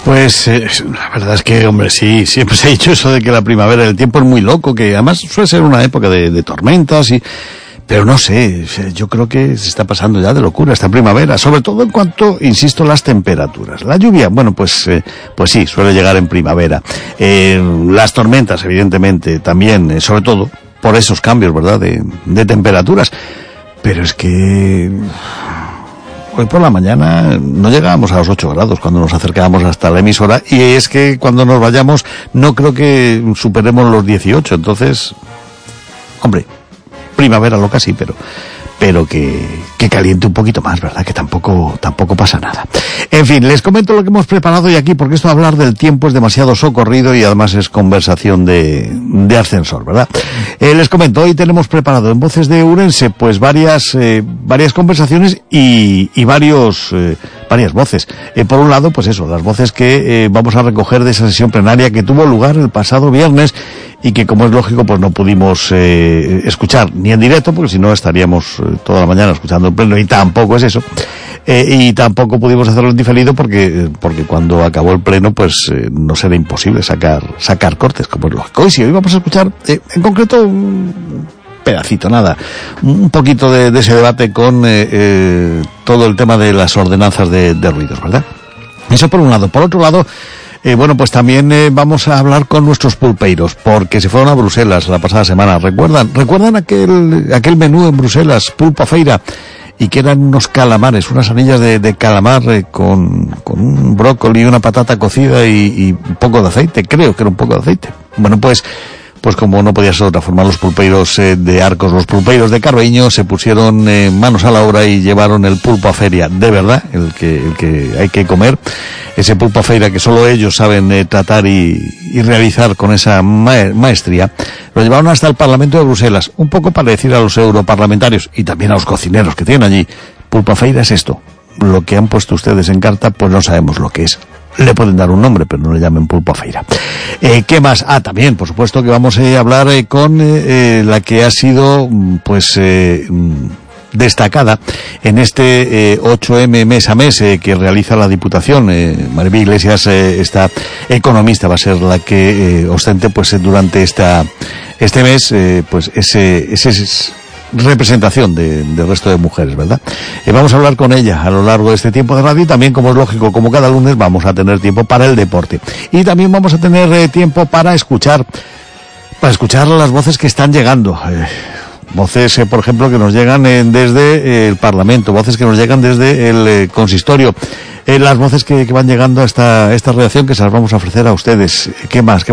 Pues la verdad es que, hombre, sí, siempre se ha dicho eso de que la primavera, el tiempo es muy loco, que además suele ser una época de tormentas pero no sé, yo creo que se está pasando ya de locura esta primavera, sobre todo en cuanto, insisto, las temperaturas. La lluvia, bueno, pues sí, suele llegar en primavera. Las tormentas, evidentemente, también, sobre todo por esos cambios, ¿verdad?, de temperaturas. Pero es que hoy por la mañana no llegábamos a los 8 grados cuando nos acercábamos hasta la emisora, y es que cuando nos vayamos no creo que superemos los 18, entonces, hombre, primavera loca sí, pero que caliente un poquito más, ¿verdad? Que tampoco pasa nada. En fin, les comento lo que hemos preparado hoy aquí, porque esto de hablar del tiempo es demasiado socorrido y además es conversación de ascensor, ¿verdad? Les comento, hoy tenemos preparado en Voces de Ourense, pues varias conversaciones y varias voces. Por un lado, pues eso, las voces que vamos a recoger de esa sesión plenaria que tuvo lugar el pasado viernes y que, como es lógico, pues no pudimos escuchar ni en directo, porque si no estaríamos toda la mañana escuchando el pleno, y tampoco es eso. Y tampoco pudimos hacerlo en diferido porque cuando acabó el pleno, pues nos era imposible sacar cortes, como es lógico. Y sí, hoy vamos a escuchar, en concreto, un pedacito, nada, un poquito de ese debate con todo el tema de las ordenanzas de ruidos, ¿verdad? Eso por un lado. Por otro lado, bueno, pues también vamos a hablar con nuestros pulpeiros, porque se fueron a Bruselas la pasada semana. ¿Recuerdan aquel menú en Bruselas, pulpa feira? Y que eran unos calamares, unas anillas de calamar con un brócoli y una patata cocida y un poco de aceite, creo que era un poco de aceite. Bueno, pues como no podía ser de otra forma, los pulpeiros de Arcos, los pulpeiros de Carballiño se pusieron manos a la obra y llevaron el pulpo a feria, de verdad, el que hay que comer, ese pulpo a feira que solo ellos saben tratar y realizar con esa maestría. Lo llevaron hasta el Parlamento de Bruselas, un poco para decir a los europarlamentarios y también a los cocineros que tienen allí: pulpo a feira es esto, lo que han puesto ustedes en carta, pues no sabemos lo que es. Le pueden dar un nombre, pero no le llamen pulpo a feira. ¿Qué más? También, por supuesto, que vamos a hablar con la que ha sido, pues, destacada en este 8M mes a mes que realiza la Diputación. Maribel Iglesias, esta economista, va a ser la que ostente, pues, durante este mes, pues, ese representación del resto de mujeres, ¿verdad? Vamos a hablar con ella a lo largo de este tiempo de radio, y también, como es lógico, como cada lunes, vamos a tener tiempo para el deporte. Y también vamos a tener tiempo para escuchar las voces que están llegando. Voces, por ejemplo, que nos llegan desde el Parlamento, voces que nos llegan desde el consistorio, las voces que van llegando a esta redacción, que se las vamos a ofrecer a ustedes. ¿Qué más?